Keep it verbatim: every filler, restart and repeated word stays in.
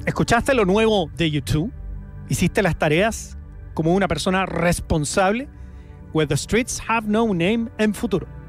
¿Escuchaste lo nuevo de YouTube? ¿Hiciste las tareas como una persona responsable? Where the streets have no name en futuro.